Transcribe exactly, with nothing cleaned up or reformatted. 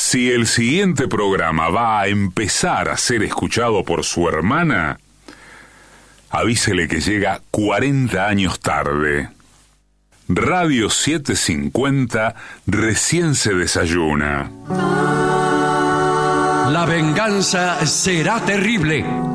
Si el siguiente programa va a empezar a ser escuchado por su hermana, avísele que llega cuarenta años tarde. Radio setecientos cincuenta recién se desayuna. La venganza será terrible.